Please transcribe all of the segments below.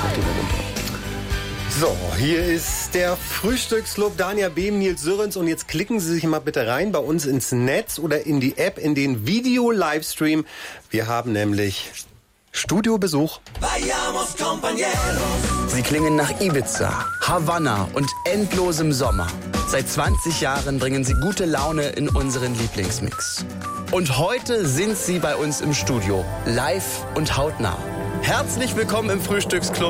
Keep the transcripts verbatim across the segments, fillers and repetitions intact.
So, hier ist der Frühstücksclub, Dania Behm, Nils Sörens, und jetzt klicken Sie sich mal bitte rein bei uns ins Netz oder in die App, in den Video-Livestream. Wir haben nämlich Studiobesuch. Sie klingen nach Ibiza, Havanna und endlosem Sommer. Seit zwanzig Jahren bringen sie gute Laune in unseren Lieblingsmix. Und heute sind sie bei uns im Studio, live und hautnah. Herzlich willkommen im Frühstücksclub,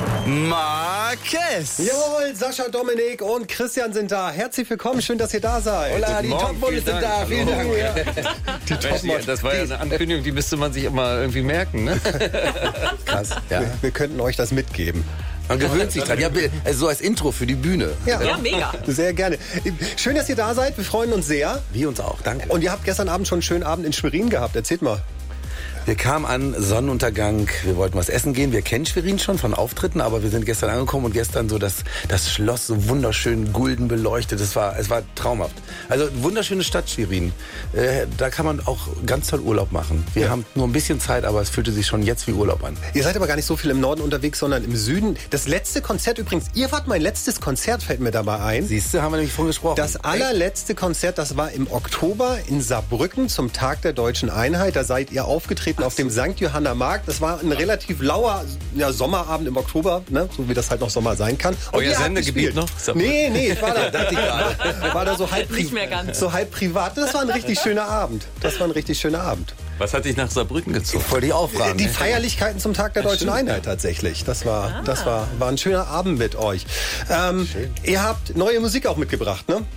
Marquez. Jawohl, Sascha, Dominik und Christian sind da. Herzlich willkommen, schön, dass ihr da seid. Hola, die Topmodels sind da, vielen Dank. Ja. Die Topmodels. Das war ja eine Ankündigung, die müsste man sich immer irgendwie merken, ne? Krass, ja. wir, wir könnten euch das mitgeben. Man gewöhnt sich dran. Ja, also so als Intro für die Bühne. Ja. Ja, mega. Sehr gerne. Schön, dass ihr da seid. Wir freuen uns sehr. Wir uns auch, danke. Und ihr habt gestern Abend schon einen schönen Abend in Schwerin gehabt. Erzählt mal. Wir kamen an, Sonnenuntergang, wir wollten was essen gehen. Wir kennen Schwerin schon von Auftritten, aber wir sind gestern angekommen und gestern so das, das Schloss so wunderschön gulden beleuchtet. Es war, es war traumhaft. Also wunderschöne Stadt Schwerin. Äh, da kann man auch ganz toll Urlaub machen. Wir ja. haben nur ein bisschen Zeit, aber es fühlte sich schon jetzt wie Urlaub an. Ihr seid aber gar nicht so viel im Norden unterwegs, sondern im Süden. Das letzte Konzert übrigens, ihr wart mein letztes Konzert, fällt mir dabei ein. Siehst du, haben wir nämlich vorhin gesprochen. Das allerletzte Konzert, das war im Oktober in Saarbrücken zum Tag der Deutschen Einheit. Da seid ihr aufgetreten auf dem Sankt Johanna Markt. Das war ein relativ lauer ja, Sommerabend im Oktober, ne? So wie das halt noch Sommer sein kann. Und euer Sendegebiet noch? Nee, nee, ich war da, war, war da so, halb Nicht mehr ganz. so halb privat. Das war ein richtig schöner Abend. Das war ein richtig schöner Abend. Was hat dich nach Saarbrücken gezogen? Voll die Aufragen. Die Feierlichkeiten zum Tag der ja, Deutschen schön, Einheit ja. tatsächlich. Das war, ah. das war, war ein schöner Abend mit euch. Ähm, ihr habt neue Musik auch mitgebracht, ne?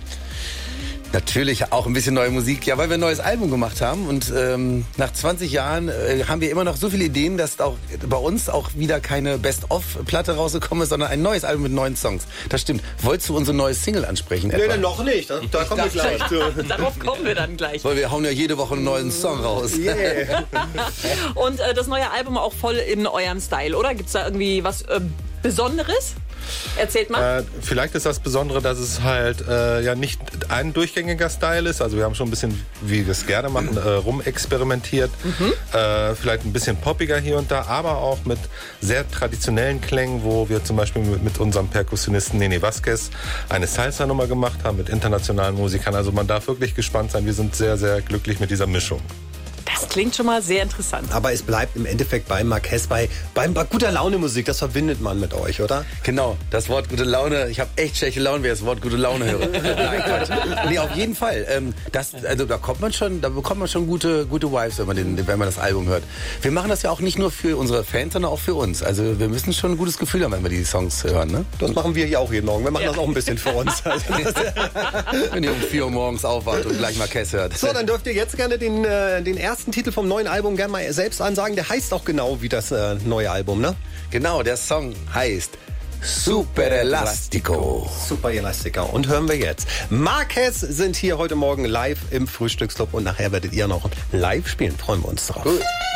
Natürlich auch ein bisschen neue Musik, ja, weil wir ein neues Album gemacht haben und ähm, nach zwanzig Jahren äh, haben wir immer noch so viele Ideen, dass auch bei uns auch wieder keine Best-of-Platte rausgekommen ist, sondern ein neues Album mit neuen Songs. Das stimmt. Wolltest du unsere neue Single ansprechen? Nee, dann noch nicht. Da, da kommen wir gleich. Darauf kommen wir dann gleich. Weil wir hauen ja jede Woche einen neuen Song raus. Yeah. Und äh, das neue Album auch voll in eurem Style, oder? Gibt's da irgendwie was äh, Besonderes? Erzählt mal. Äh, vielleicht ist das Besondere, dass es halt äh, ja nicht ein durchgängiger Style ist. Also wir haben schon ein bisschen, wie wir es gerne machen, äh, rumexperimentiert. Mhm. Äh, vielleicht ein bisschen poppiger hier und da, aber auch mit sehr traditionellen Klängen, wo wir zum Beispiel mit, mit unserem Perkussionisten Nene Vasquez eine Salsa-Nummer gemacht haben mit internationalen Musikern. Also man darf wirklich gespannt sein. Wir sind sehr, sehr glücklich mit dieser Mischung. Das klingt schon mal sehr interessant. Aber es bleibt im Endeffekt bei Marquez, bei, bei, bei guter Laune Musik. Das verbindet man mit euch, oder? Genau, das Wort gute Laune. Ich habe echt schlechte Laune, wenn ich das Wort gute Laune höre. Nein, Quatsch. Nee, auf jeden Fall. Ähm, das, also da kommt man schon, da bekommt man schon gute, gute Vibes, wenn man, den, wenn man das Album hört. Wir machen das ja auch nicht nur für unsere Fans, sondern auch für uns. Also wir müssen schon ein gutes Gefühl haben, wenn wir die Songs hören. Ne? Das machen wir hier auch jeden Morgen. Wir machen ja. das auch ein bisschen für uns. Also wenn ihr um vier Uhr morgens aufwacht und gleich Marquez hört. So, dann dürft ihr jetzt gerne den, äh, den ersten Titel vom neuen Album gerne mal selbst ansagen. Der heißt auch genau wie das äh, neue Album, ne? Genau, der Song heißt Super Elastico. Super Elastico. Und hören wir jetzt. Marquez sind hier heute Morgen live im Frühstücksclub und nachher werdet ihr noch live spielen. Freuen wir uns drauf. Gut.